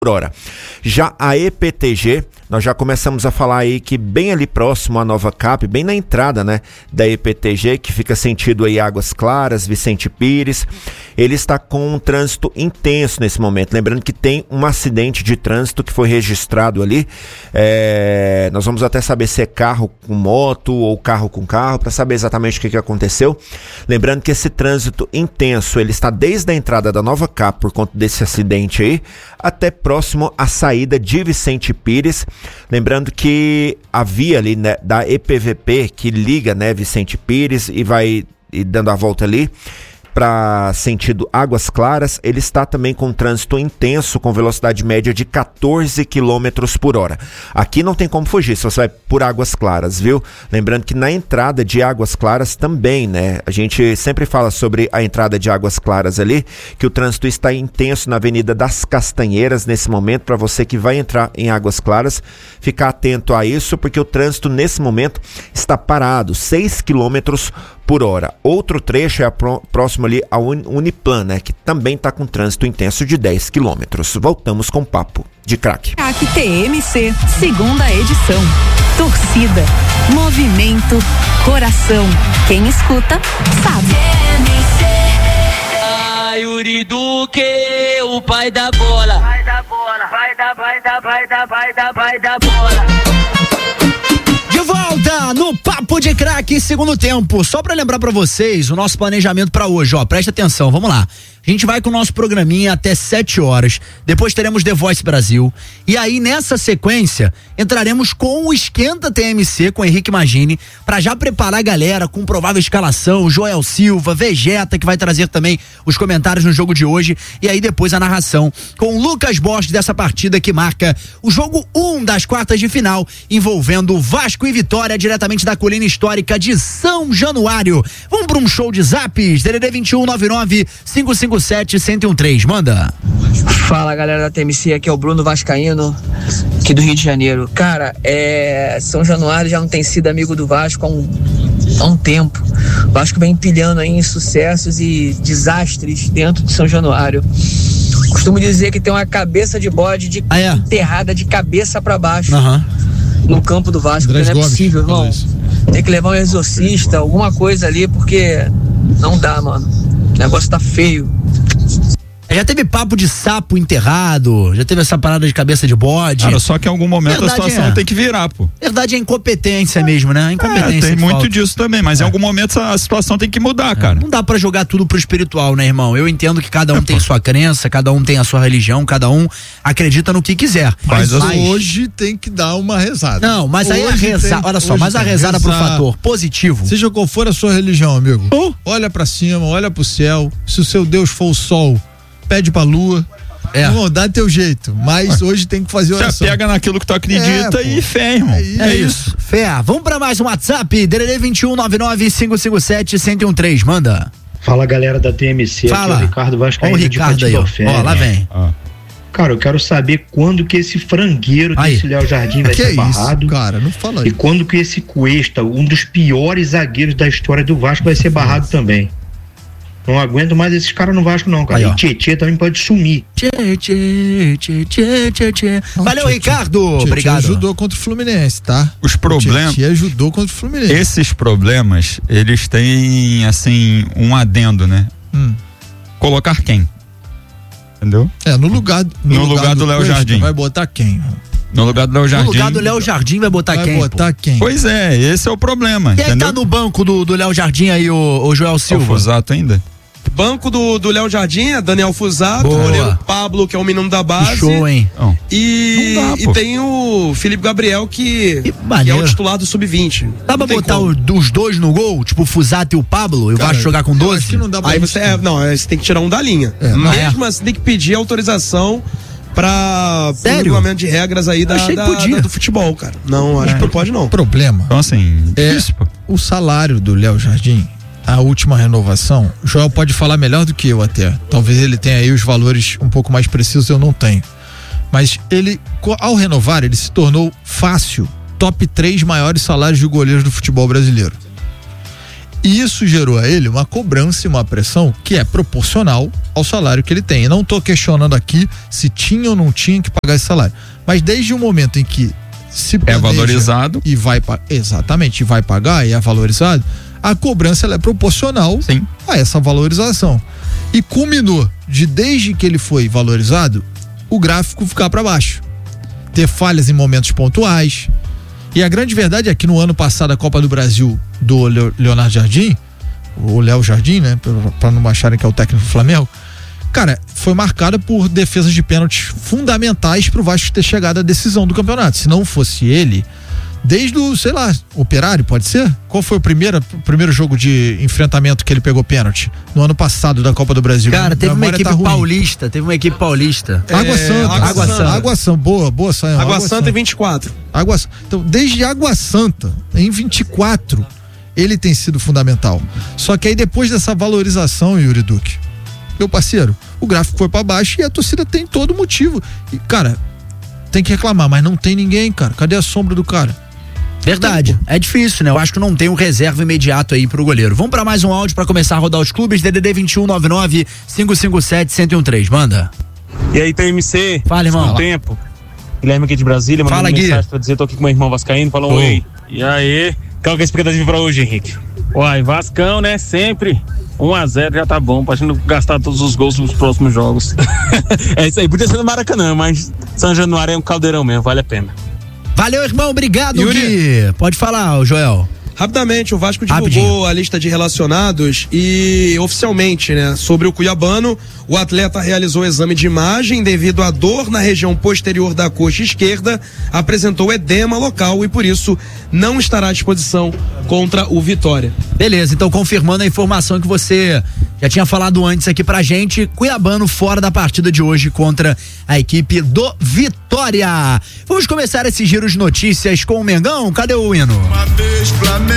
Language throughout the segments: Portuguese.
por hora. Já a EPTG, nós já começamos a falar aí que bem ali próximo à Nova Cap, bem na entrada, né, da EPTG, que fica sentido aí Águas Claras, Vicente Pires, ele está com um trânsito intenso nesse momento. Lembrando que tem um acidente de trânsito que foi registrado ali. Nós vamos até saber se é carro com moto ou carro com carro, para saber exatamente o que aconteceu. Lembrando que esse trânsito intenso, ele está desde a entrada da Nova Cap, por conta desse acidente aí, até próximo à saída de Vicente Pires. Lembrando que a via ali, né, da EPVP, que liga, né, Vicente Pires e vai dando a volta ali para sentido Águas Claras, ele está também com trânsito intenso, com velocidade média de 14 km por hora. Aqui não tem como fugir, se você vai por Águas Claras, viu? Lembrando que na entrada de Águas Claras também, né? A gente sempre fala sobre a entrada de Águas Claras ali, que o trânsito está intenso na Avenida das Castanheiras nesse momento. Para você que vai entrar em Águas Claras, ficar atento a isso, porque o trânsito nesse momento está parado, 6 km por hora. Outro trecho é próximo ali ao Uniplan, né, que também está com trânsito intenso de 10 km. Voltamos com o Papo de Craque. Craque TMC, segunda edição. Torcida, movimento, coração. Quem escuta, sabe. Yuri Duque, o pai da bola. Vai da bola, vai da bola. De volta no Papo de Craque, segundo tempo. Só pra lembrar pra vocês o nosso planejamento pra hoje, ó, presta atenção, vamos lá. A gente vai com o nosso programinha até 7 horas, depois teremos The Voice Brasil, e aí nessa sequência entraremos com o Esquenta TMC com o Henrique Magini, pra já preparar a galera com provável escalação, Joel Silva, Vegeta, que vai trazer também os comentários no jogo de hoje, e aí depois a narração com o Lucas Bosch dessa partida que marca o jogo 1 das quartas de final, envolvendo Vasco e Vitória, diretamente da colina histórica de São Januário. Vamos para um show de zaps, DDD 2199-557-1013, manda. Fala, galera da TMC, aqui é o Bruno Vascaíno, aqui do Rio de Janeiro. Cara, São Januário já não tem sido amigo do Vasco há um tempo. O Vasco vem empilhando aí em sucessos e desastres dentro de São Januário. Costumo dizer que tem uma cabeça de bode enterrada de cabeça pra baixo no campo do Vasco. Não é possível, irmão. Tem que levar um exorcista, alguma coisa ali, porque não dá, mano. O negócio tá feio. Já teve papo de sapo enterrado, já teve essa parada de cabeça de bode. Cara, só que em algum momento a situação tem que virar, pô. Verdade é incompetência mesmo, né? Incompetência. Tem muito disso também, mas em algum momento a situação tem que mudar, cara. Não dá pra jogar tudo pro espiritual, né, irmão? Eu entendo que cada um tem sua crença, cada um tem a sua religião, cada um acredita no que quiser. Mas hoje tem que dar uma rezada. Não, mas aí a rezada, olha só, mas a rezada pro fator positivo. Seja qual for a sua religião, amigo. Olha pra cima, olha pro céu. Se o seu Deus for o sol, pede pra lua. Não, dá teu jeito, mas hoje tem que fazer oração. Você pega naquilo que tu acredita e fé, irmão. É isso. Fé. Vamos pra mais um WhatsApp, DDD 2199-557-1013, manda. Fala, galera da TMC, fala. Aqui é o Ricardo Vascaíno de Catibofé. Ó, lá vem. Cara, eu quero saber quando que esse frangueiro desse Léo Jardim vai ser barrado. Cara, não fala e quando que esse Cuesta, um dos piores zagueiros da história do Vasco, vai ser barrado também. Não aguento mais esses caras no Vasco não, cara. E Tietê também pode sumir. Valeu, Ricardo. Obrigado. Ajudou contra o Fluminense, tá? Os problemas. Tietê ajudou contra o Fluminense. Esses problemas, eles têm, assim, um adendo, né? Colocar quem? Entendeu? No lugar do Léo Jardim. Vai botar quem? No lugar do Léo Jardim. No lugar do Léo Jardim vai botar quem? Pois é, esse é o problema. Quem tá no banco do Léo Jardim aí, o Joel Silva? O Fusato ainda? Banco do Léo Jardim é Daniel Fusato, o goleiro Pablo, que é o menino da base. Que show, hein? E tem o Felipe Gabriel, que é o titular do Sub-20. Dá pra botar os dois no gol? Tipo o Fusato e o Pablo? E o Vasco jogar com 12? Acho que não dá pra aí você tem que tirar um da linha. Mesmo assim, tem que pedir autorização para o regulamento de regras aí do futebol, cara. Não, acho que não pode não. Problema. Então assim, o salário do Léo Jardim, a última renovação, o Joel pode falar melhor do que eu até. Talvez ele tenha aí os valores um pouco mais precisos, eu não tenho. Mas ele, ao renovar, ele se tornou fácil top 3 maiores salários de goleiros do futebol brasileiro. E isso gerou a ele uma cobrança e uma pressão que é proporcional ao salário que ele tem. Eu não estou questionando aqui se tinha ou não tinha que pagar esse salário. Mas desde o momento em que se é valorizado e vai exatamente, vai pagar e é valorizado, a cobrança ela é proporcional Sim. a essa valorização. E culminou desde que ele foi valorizado, o gráfico ficar para baixo. Ter falhas em momentos pontuais. E a grande verdade é que no ano passado a Copa do Brasil do Leonardo Jardim, o Léo Jardim, né, para não acharem que é o técnico do Flamengo, cara, foi marcada por defesas de pênaltis fundamentais pro Vasco ter chegado à decisão do campeonato. Se não fosse ele, desde o, sei lá, Operário, pode ser? Qual foi o primeiro jogo de enfrentamento que ele pegou pênalti? No ano passado da Copa do Brasil. Cara, teve uma equipe paulista. Água Santa, boa, Sayão. Água Santa em 24. Então, desde Água Santa, em 24, ele tem sido fundamental. Só que aí depois dessa valorização, Yuri Duque, meu parceiro, o gráfico foi pra baixo e a torcida tem todo motivo. E, cara, tem que reclamar, mas não tem ninguém, cara. Cadê a sombra do cara? Verdade, é difícil, né? Eu acho que não tem um reserva imediato aí pro goleiro. Vamos pra mais um áudio pra começar a rodar os clubes. DDD 2199-557-1013, manda. E aí, TMC? Fala, irmão. Tempo. Guilherme aqui de Brasília, mandando mensagem pra dizer, tô aqui com meu irmão vascaíno, falou oi. E aí, qual que é a expectativa pra hoje, Henrique? Uai, Vascão, né? Sempre 1-0 já tá bom, pra gente não gastar todos os gols nos próximos jogos. É isso aí, podia ser no Maracanã, mas São Januário é um caldeirão mesmo, vale a pena. Valeu, irmão, obrigado, Gui. Pode falar, Joel. Rapidamente, o Vasco divulgou a lista de relacionados e oficialmente, né, sobre o cuiabano, o atleta realizou exame de imagem devido à dor na região posterior da coxa esquerda, apresentou edema local e por isso não estará à disposição contra o Vitória. Beleza, então confirmando a informação que você já tinha falado antes aqui pra gente, cuiabano fora da partida de hoje contra a equipe do Vitória. Vamos começar esse giro de notícias com o Mengão. Cadê o hino? Uma vez Flamengo,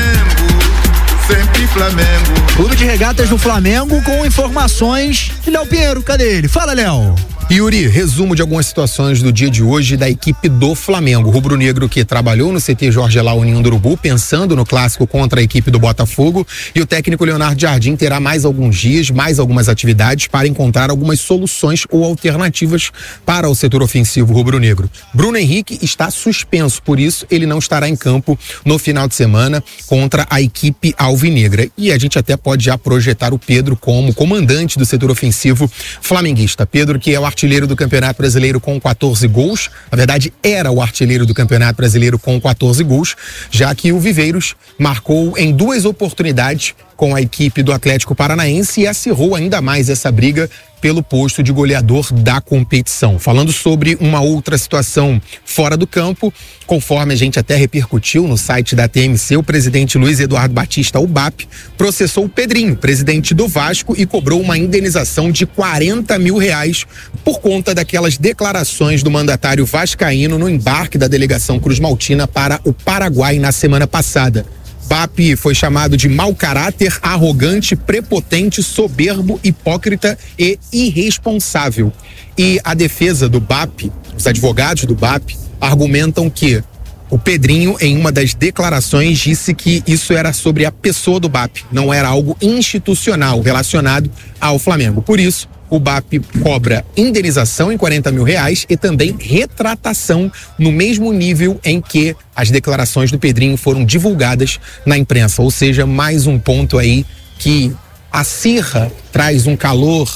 sempre Flamengo. Clube de Regatas do Flamengo com informações de Léo Pinheiro. Cadê ele? Fala, Léo. Yuri, resumo de algumas situações do dia de hoje da equipe do Flamengo. Rubro-negro que trabalhou no CT Jorge Elal União do Urubu, pensando no clássico contra a equipe do Botafogo, e o técnico Leonardo Jardim terá mais alguns dias, mais algumas atividades para encontrar algumas soluções ou alternativas para o setor ofensivo rubro-negro. Bruno Henrique está suspenso, por isso ele não estará em campo no final de semana contra a equipe alvinegra. E a gente até pode já projetar o Pedro como comandante do setor ofensivo flamenguista. Pedro, que é o artilheiro do Campeonato Brasileiro com 14 gols, na verdade era o artilheiro do Campeonato Brasileiro com 14 gols, já que o Viveiros marcou em 2 oportunidades com a equipe do Atlético Paranaense e acirrou ainda mais essa briga pelo posto de goleador da competição. Falando sobre uma outra situação fora do campo, conforme a gente até repercutiu no site da TMC, o presidente Luiz Eduardo Batista, o BAP, processou o Pedrinho, presidente do Vasco, e cobrou uma indenização de R$40 mil por conta daquelas declarações do mandatário vascaíno no embarque da delegação Cruz Maltina para o Paraguai na semana passada. BAP foi chamado de mau caráter, arrogante, prepotente, soberbo, hipócrita e irresponsável. E a defesa do BAP, os advogados do BAP, argumentam que o Pedrinho, em uma das declarações, disse que isso era sobre a pessoa do BAP, não era algo institucional relacionado ao Flamengo. Por isso, o BAP cobra indenização em R$40 mil e também retratação no mesmo nível em que as declarações do Pedrinho foram divulgadas na imprensa. Ou seja, mais um ponto aí que acirra, traz um calor,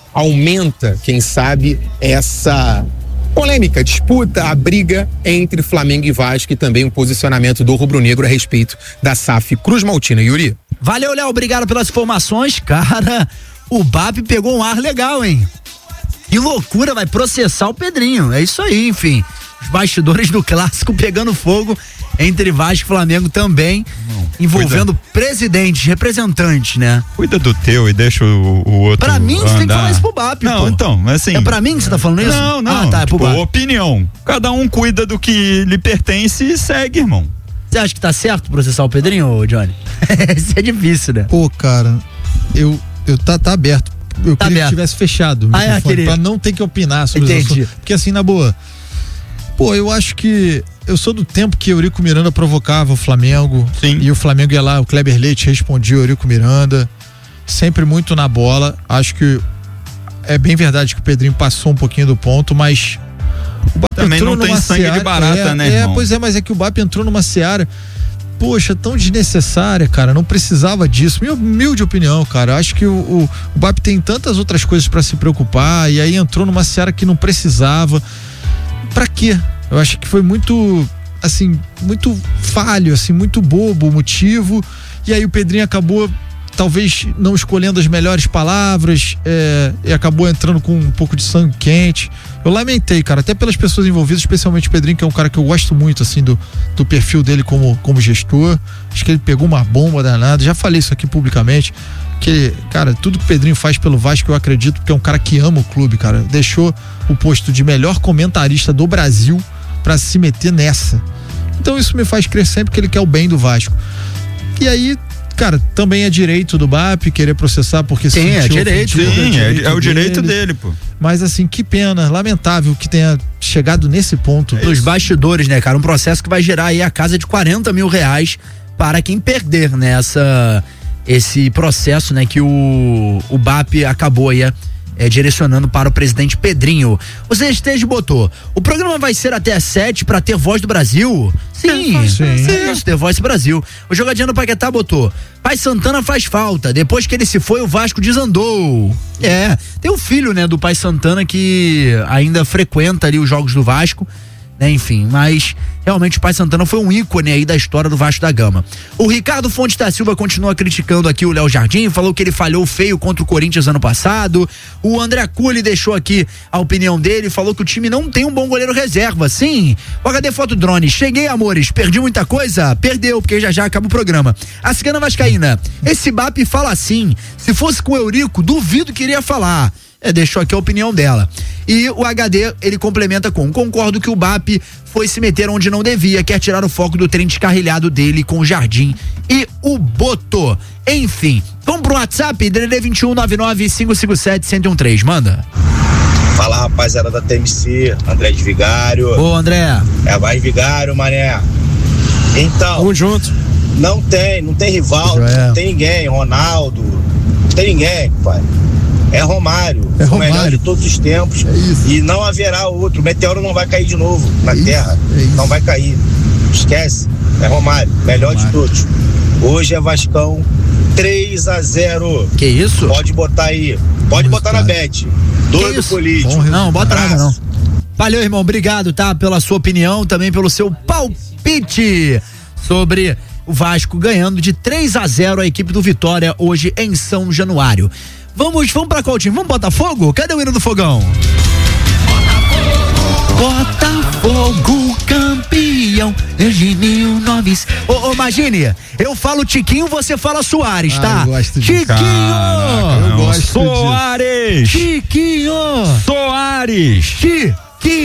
aumenta, quem sabe, essa polêmica, disputa, a briga entre Flamengo e Vasco e também o posicionamento do rubro-negro a respeito da SAF Cruz Maltina. Yuri. Valeu, Léo, obrigado pelas informações, cara. O BAP pegou um ar legal, hein? Que loucura, vai processar o Pedrinho. É isso aí, enfim. Os bastidores do clássico pegando fogo entre Vasco e Flamengo também, envolvendo presidentes, representantes, né? Cuida do teu e deixa o outro. Pra mim, você tem que falar isso pro BAP, não, pô. Então, mas assim. É pra mim que você tá falando isso? Não, não. Ah, tá, é pro BAP. Opinião. Cada um cuida do que lhe pertence e segue, irmão. Você acha que tá certo processar o Pedrinho, Johnny? Isso é difícil, né? Pô, cara, tá aberto. Eu queria que tivesse fechado pra não ter que opinar sobre isso. Porque assim, na boa, pô, eu acho que eu sou do tempo que Eurico Miranda provocava o Flamengo. Sim. E o Flamengo ia lá, o Kleber Leite respondia o Eurico Miranda, sempre muito na bola. Acho que é bem verdade que o Pedrinho passou um pouquinho do ponto, mas o BAP também entrou não tem numa sangue seara, de barata, né, irmão? Pois é, mas é que o BAP entrou numa seara, poxa, tão desnecessária, cara, não precisava disso. Minha humilde opinião, cara, acho que o BAP tem tantas outras coisas pra se preocupar, e aí entrou numa seara que não precisava. Pra quê? Eu acho que foi muito, assim, muito falho, assim, muito bobo o motivo, e aí o Pedrinho acabou talvez não escolhendo as melhores palavras, e acabou entrando com um pouco de sangue quente. Eu lamentei, cara, até pelas pessoas envolvidas, especialmente o Pedrinho, que é um cara que eu gosto muito, assim, do perfil dele como gestor. Acho que ele pegou uma bomba danada, já falei isso aqui publicamente, que, cara, tudo que o Pedrinho faz pelo Vasco eu acredito, porque é um cara que ama o clube, cara. Deixou o posto de melhor comentarista do Brasil pra se meter nessa. Então isso me faz crer sempre que ele quer o bem do Vasco. E aí, cara, também é direito do BAP querer processar porque sim, é direito. Sim, é o direito dele, pô. Mas assim, que pena, lamentável que tenha chegado nesse ponto. Nos bastidores, né, cara? Um processo que vai gerar aí a casa de R$40 mil para quem perder, né? Esse processo, né, que o BAP acabou aí direcionando para o presidente Pedrinho. O Zé Esteja botou: o programa vai ser até às 7 para ter Voz do Brasil? Sim. Isso, ter Voz do Brasil. O Jogadinho do Paquetá botou: Pai Santana faz falta, depois que ele se foi o Vasco desandou. Tem o filho, né, do Pai Santana que ainda frequenta ali os jogos do Vasco, né, enfim, mas realmente o Pai Santana foi um ícone aí da história do Vasco da Gama. O Ricardo Fontes da Silva continua criticando aqui o Léo Jardim, falou que ele falhou feio contra o Corinthians ano passado. O André Culli deixou aqui a opinião dele, falou que o time não tem um bom goleiro reserva. Sim, o HD Foto Drone, cheguei, amores, perdi muita coisa? Perdeu, porque já acaba o programa. A Cigana Vascaína, esse BAP fala assim, se fosse com o Eurico, duvido que iria falar. Deixou aqui a opinião dela. E o HD, ele complementa com: concordo que o BAP foi se meter onde não devia, quer tirar o foco do trem descarrilhado dele com o Jardim e o Boto. Enfim, vamos pro WhatsApp, DDD 2199-557-1013, manda. Fala, rapaziada da TMC, André de Vigário. Ô, André. Vai Vigário, mané. Então, vamos junto. Não tem Rivaldo, não tem ninguém, Ronaldo, não tem ninguém, pai. É Romário, o melhor de todos os tempos, e não haverá outro. O meteoro não vai cair de novo na Terra, não vai cair, esquece, é Romário, melhor de todos. Hoje é Vascão 3-0. Que isso? Pode botar aí, pode botar na bet. Doido político. Não, bota nada não. Valeu, irmão, obrigado, tá, pela sua opinião, também pelo seu palpite sobre o Vasco ganhando de 3-0 a equipe do Vitória hoje em São Januário. Vamos pra qual time? Vamos Botafogo? Cadê o hino do Fogão? Botafogo campeão desde 1900. Ô, Magine, eu falo Tiquinho, você fala Soares, tá? Eu gosto Tiquinho! Caraca, eu gosto Soares! Tiquinho! Soares! Tiquinho!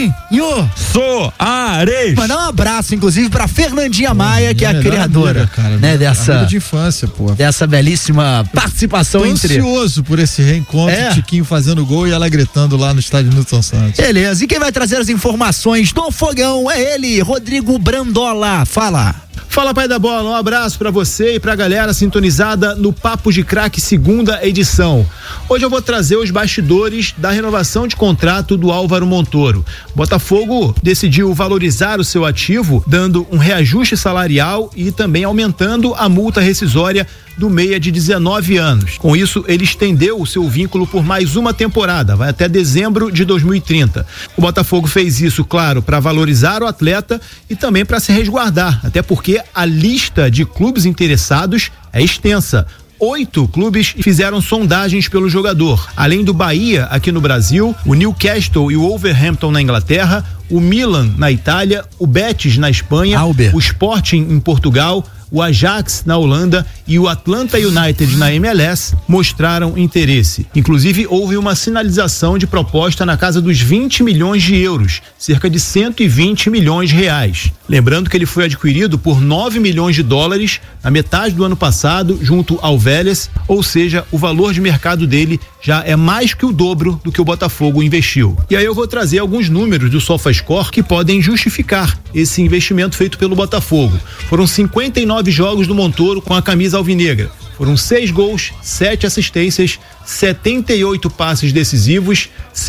Soares! Mandar um abraço, inclusive, pra Fernandinha Maia, que é a criadora, amiga, cara, né, dessa de infância, pô. Dessa belíssima participação. Tô ansioso por esse reencontro, Tiquinho fazendo gol e ela gritando lá no estádio Newton Santos. Beleza, e quem vai trazer as informações do Fogão é ele, Rodrigo Brandola. Fala, pai da bola, um abraço pra você e pra galera sintonizada no Papo de Craque, segunda edição. Hoje eu vou trazer os bastidores da renovação de contrato do Álvaro Montoro. Botafogo decidiu valorizar o seu ativo, dando um reajuste salarial e também aumentando a multa rescisória do meia de 19 anos. Com isso, ele estendeu o seu vínculo por mais uma temporada, vai até dezembro de 2030. O Botafogo fez isso, claro, para valorizar o atleta e também para se resguardar, até porque a lista de clubes interessados é extensa. 8 clubes fizeram sondagens pelo jogador. Além do Bahia, aqui no Brasil, o Newcastle e o Wolverhampton na Inglaterra, o Milan na Itália, o Betis na Espanha, o Sporting em Portugal, o Ajax na Holanda e o Atlanta United na MLS mostraram interesse. Inclusive, houve uma sinalização de proposta na casa dos 20 milhões de euros, cerca de 120 milhões de reais. Lembrando que ele foi adquirido por 9 milhões de dólares na metade do ano passado, junto ao Vélez, ou seja, o valor de mercado dele já é mais que o dobro do que o Botafogo investiu. E aí eu vou trazer alguns números do SofaScore que podem justificar esse investimento feito pelo Botafogo. Foram 59 jogos do Montoro com a camisa alvinegra. Foram 6 gols, 7 assistências, 78 passes decisivos,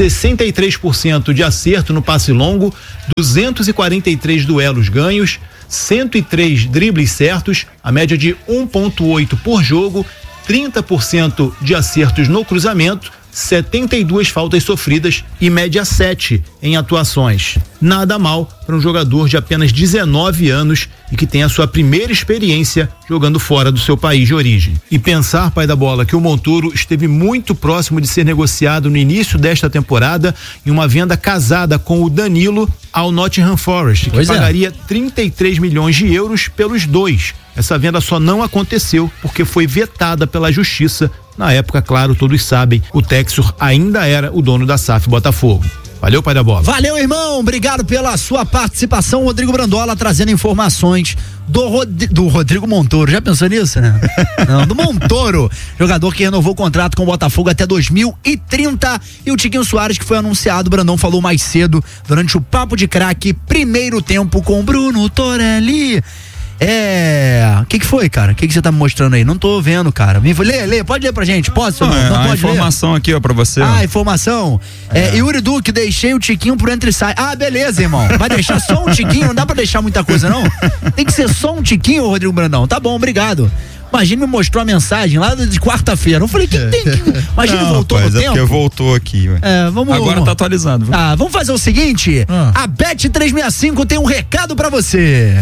63% de acerto no passe longo, 243 duelos ganhos, 103 dribles certos, a média de 1,8 por jogo, 30% de acertos no cruzamento, 72 faltas sofridas e média 7 em atuações. Nada mal para um jogador de apenas 19 anos e que tem a sua primeira experiência jogando fora do seu país de origem. E pensar, pai da bola, que o Montoro esteve muito próximo de ser negociado no início desta temporada em uma venda casada com o Danilo ao Nottingham Forest, que pagaria 33 milhões de euros pelos dois. Essa venda só não aconteceu porque foi vetada pela justiça. Na época, claro, todos sabem, o Textor ainda era o dono da SAF Botafogo. Valeu, pai da bola. Valeu, irmão. Obrigado pela sua participação. Rodrigo Brandola trazendo informações do Rodrigo Montoro. Já pensou nisso, né? Não, do Montoro. Jogador que renovou o contrato com o Botafogo até 2030. E o Tiquinho Soares, que foi anunciado, o Brandão falou mais cedo, durante o Papo de Craque, primeiro tempo com o Bruno Torelli. O que foi, cara? O que você tá me mostrando aí? Não tô vendo, cara. Lê, pode ler pra gente? Posso? Não pode informação ler? Aqui, ó, pra você. Informação. Yuri Duque, deixei o Tiquinho pro entre e sai. Beleza, irmão. Vai deixar só um Tiquinho? Não dá pra deixar muita coisa, não? Tem que ser só um Tiquinho, Rodrigo Brandão. Tá bom, obrigado. Imagina, me mostrou a mensagem lá de quarta-feira. Eu falei, que tem que... Imagina, ele voltou no tempo. Porque voltou aqui, Agora tá atualizado. Vamos fazer o seguinte. A Bet365 tem um recado pra você.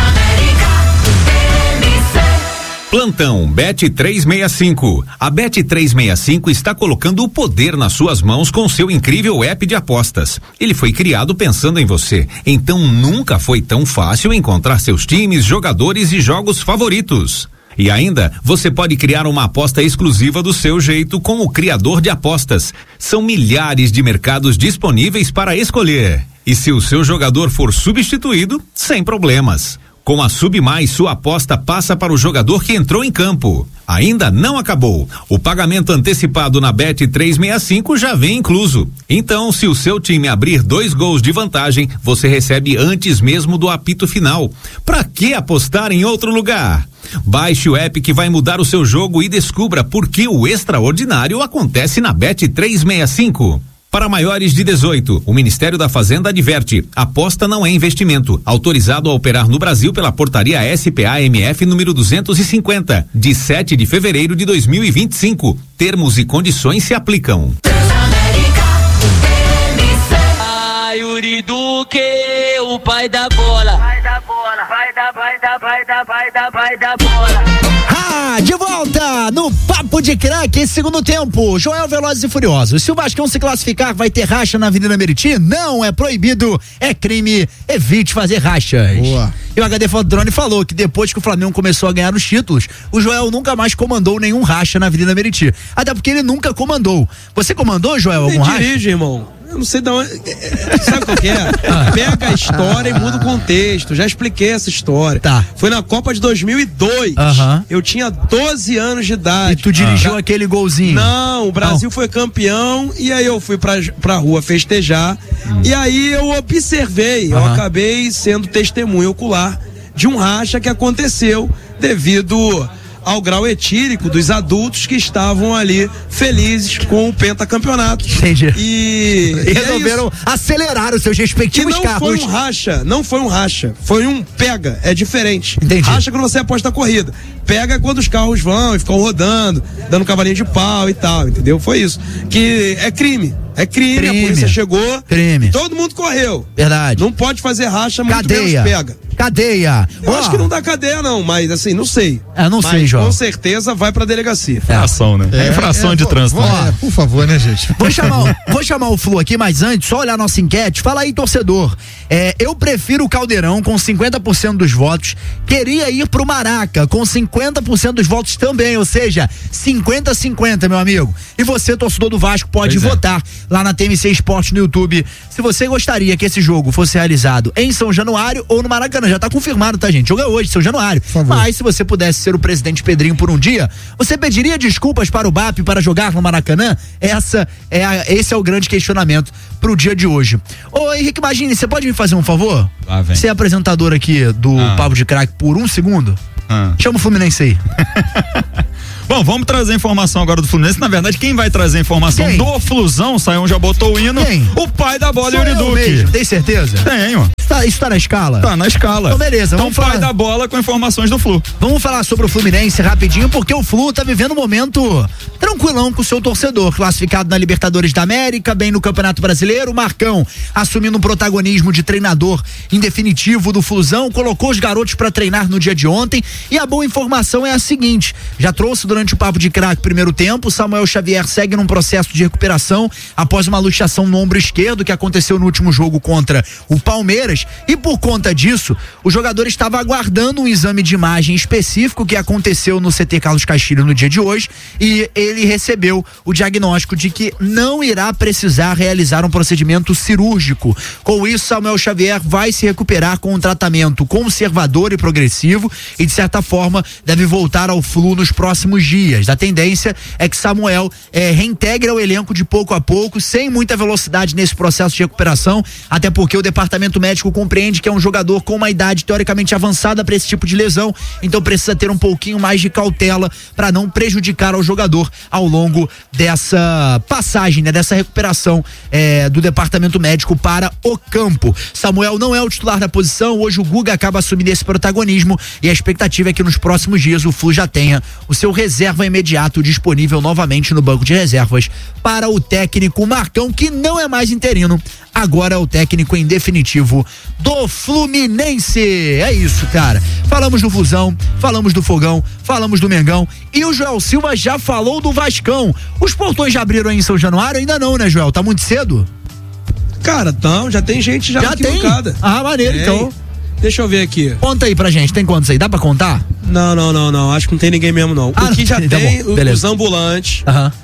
Plantão Bet365. A Bet365 está colocando o poder nas suas mãos com seu incrível app de apostas. Ele foi criado pensando em você, então nunca foi tão fácil encontrar seus times, jogadores e jogos favoritos. E ainda, você pode criar uma aposta exclusiva do seu jeito com o criador de apostas. São milhares de mercados disponíveis para escolher. E se o seu jogador for substituído, sem problemas. Com a SubMais, sua aposta passa para o jogador que entrou em campo. Ainda não acabou. O pagamento antecipado na Bet365 já vem incluso. Então, se o seu time abrir 2 gols de vantagem, você recebe antes mesmo do apito final. Pra que apostar em outro lugar? Baixe o app que vai mudar o seu jogo e descubra por que o extraordinário acontece na Bet365. Para maiores de 18, o Ministério da Fazenda adverte: aposta não é investimento. Autorizado a operar no Brasil pela portaria SPA-MF número 250, de 7 de fevereiro de 2025. Termos e condições se aplicam. Yuri Duque, o pai da bola. Vai da bola, vai da bola. De volta no Papo de Craque, segundo tempo. Joel Velozes e Furiosos. Se o Vascão se classificar, vai ter racha na Avenida Meriti? Não, é proibido, é crime, evite fazer rachas. Boa. E o HD Fodrone falou que depois que o Flamengo começou a ganhar os títulos, o Joel nunca mais comandou nenhum racha na Avenida Meriti. Até porque ele nunca comandou. Você comandou, Joel, algum racha? Dirige, irmão. Eu não sei de onde. Sabe qual que é? Pega a história e muda o contexto. Já expliquei essa história. Tá. Foi na Copa de 2002. Eu tinha 12 anos de idade. E tu dirigiu aquele golzinho? Não, o Brasil foi campeão e aí eu fui pra rua festejar. E aí eu observei, eu acabei sendo testemunha ocular de um racha que aconteceu devido ao grau etílico dos adultos que estavam ali felizes com o pentacampeonato. Entendi. E resolveram acelerar os seus respectivos carros. Não foi um racha, foi um pega, é diferente. Entendi. Racha quando você aposta a corrida. Pega quando os carros vão e ficam rodando, dando cavalinho de pau e tal, entendeu? Foi isso. Que é crime. É crime, a polícia chegou. Crime. Todo mundo correu. Verdade. Não pode fazer racha, muito cadeia. menos pega. Cadeia. Eu acho que não dá cadeia, não, mas assim, não sei. Não sei, João. Com certeza vai pra delegacia. Infração, né? Infração de trânsito. Por favor, né, gente? Vou chamar o Flu aqui, mas antes, só olhar a nossa enquete. Fala aí, torcedor. Eu prefiro o Caldeirão com 50% dos votos. Queria ir pro Maraca com 50% dos votos também, ou seja, 50-50, meu amigo. E você, torcedor do Vasco, pode votar lá na TMC Esporte no YouTube se você gostaria que esse jogo fosse realizado em São Januário ou no Maracanã. Já tá confirmado, tá, gente? O jogo é hoje, São Januário. Mas se você pudesse ser o presidente Pedrinho por um dia, você pediria desculpas para o BAP para jogar no Maracanã? Esse é o grande questionamento pro dia de hoje. Ô, Henrique Magini, você pode me fazer um favor? Você é apresentador aqui do Papo de Craque por um segundo? Chama o Fluminense aí. Bom, vamos trazer informação agora do Fluminense. Na verdade, quem vai trazer informação do Flusão, Saião já botou o hino. O pai da bola, Yuri Duque. Tem certeza? Tenho. Isso tá na escala? Tá na escala. Então, beleza. Então, pai da bola com informações do Flu. Vamos falar sobre o Fluminense rapidinho, porque o Flu tá vivendo um momento tranquilão com o seu torcedor. Classificado na Libertadores da América, bem no Campeonato Brasileiro. O Marcão assumindo um protagonismo de treinador em definitivo do Flusão, colocou os garotos pra treinar no dia de ontem. E a boa informação é a seguinte: já trouxe durante o Papo de Craque primeiro tempo, Samuel Xavier segue num processo de recuperação após uma luxação no ombro esquerdo que aconteceu no último jogo contra o Palmeiras, e por conta disso, o jogador estava aguardando um exame de imagem específico que aconteceu no CT Carlos Castilho no dia de hoje, e ele recebeu o diagnóstico de que não irá precisar realizar um procedimento cirúrgico. Com isso, Samuel Xavier vai se recuperar com um tratamento conservador e progressivo e, de certa forma, deve voltar ao Flu nos próximos dias. A tendência é que Samuel reintegre ao elenco de pouco a pouco, sem muita velocidade nesse processo de recuperação, até porque o departamento médico compreende que é um jogador com uma idade teoricamente avançada para esse tipo de lesão, então precisa ter um pouquinho mais de cautela para não prejudicar ao jogador ao longo dessa passagem, né, dessa recuperação do departamento médico para o campo. Samuel não é o titular da posição, hoje o Guga acaba assumindo esse protagonismo e a expectativa é que nos próximos dias o Flu já tenha o seu reserva imediato disponível novamente no banco de reservas para o técnico Marcão, que não é mais interino, agora é o técnico em definitivo do Fluminense. É isso, cara. Falamos do Flusão, falamos do Fogão, falamos do Mengão, e o Joel Silva já falou do Vascão. Os portões já abriram aí em São Januário? Ainda não, né, Joel? Tá muito cedo? Cara, não, já tem gente já tem? Ah, maneiro, então. Deixa eu ver aqui. Conta aí pra gente, tem quantos aí? Dá pra contar? Não, acho que não tem ninguém mesmo, não. O que já tem, os ambulantes.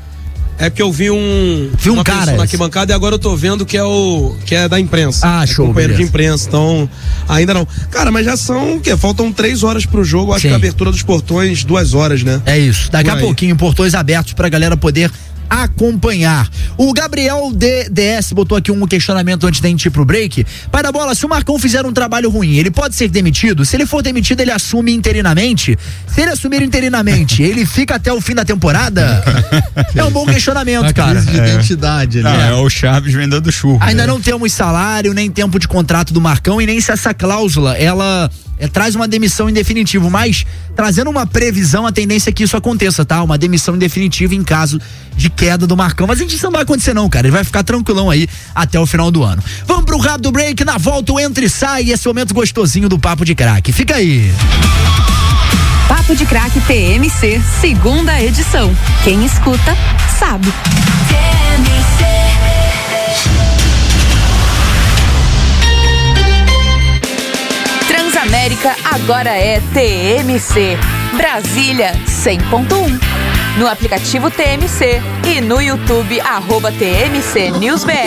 É porque eu vi um cara na arquibancada e agora eu tô vendo que é da imprensa. Ah, show. Companheiro de imprensa, então ainda não. Cara, mas já são o quê? Faltam 3 horas pro jogo, acho que a abertura dos portões 2 horas, né? É isso, daqui a pouquinho, portões abertos pra galera poder acompanhar. O Gabriel DS botou aqui um questionamento antes da gente ir pro break. Pai da bola, se o Marcão fizer um trabalho ruim, ele pode ser demitido? Se ele for demitido, ele assume interinamente? Se ele assumir interinamente, ele fica até o fim da temporada? É um bom questionamento, cara. De identidade, né? É o Chaves vendendo churro. Ainda não temos salário, nem tempo de contrato do Marcão e nem se essa cláusula, ela traz uma demissão em definitivo, mas trazendo uma previsão, a tendência é que isso aconteça, tá? Uma demissão em definitivo em caso de queda do Marcão, mas a gente não vai acontecer não, cara, ele vai ficar tranquilão aí até o final do ano. Vamos pro rápido break, na volta o entra e sai, esse momento gostosinho do Papo de Craque, fica aí. Papo de Craque TMC, segunda edição, quem escuta, sabe. TMC. Transamérica agora é TMC. Brasília 100.1. No aplicativo TMC e no YouTube @TMC News BR.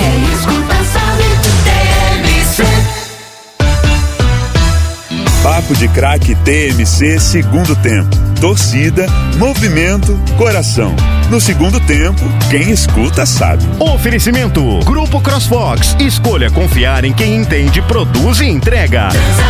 Papo de Craque TMC segundo tempo. Torcida, movimento, coração. No segundo tempo, quem escuta sabe. Oferecimento Grupo CrossFox. Escolha confiar em quem entende, produz e entrega.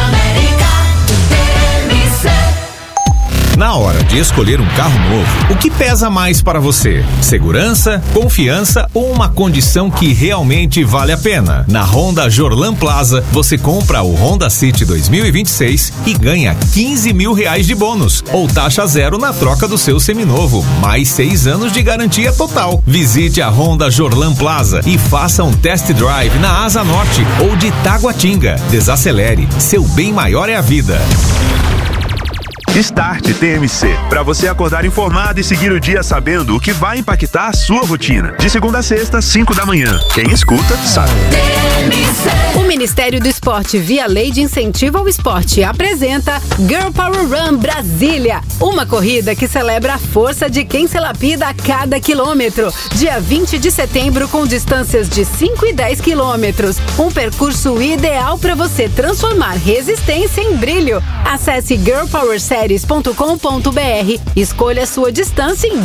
Na hora de escolher um carro novo, o que pesa mais para você? Segurança, confiança ou uma condição que realmente vale a pena? Na Honda Jorlan Plaza, você compra o Honda City 2026 e ganha R$15 mil de bônus ou taxa zero na troca do seu seminovo, mais 6 anos de garantia total. Visite a Honda Jorlan Plaza e faça um test drive na Asa Norte ou de Taguatinga. Desacelere, seu bem maior é a vida. Start TMC, para você acordar informado e seguir o dia sabendo o que vai impactar a sua rotina. De segunda a sexta, 5 da manhã. Quem escuta, sabe. O Ministério do Esporte, via Lei de Incentivo ao Esporte, apresenta Girl Power Run Brasília, uma corrida que celebra a força de quem se lapida a cada quilômetro. Dia 20 de setembro, com distâncias de 5 e 10 quilômetros. Um percurso ideal para você transformar resistência em brilho. Acesse girlpowerseries.com.br, escolha sua distância em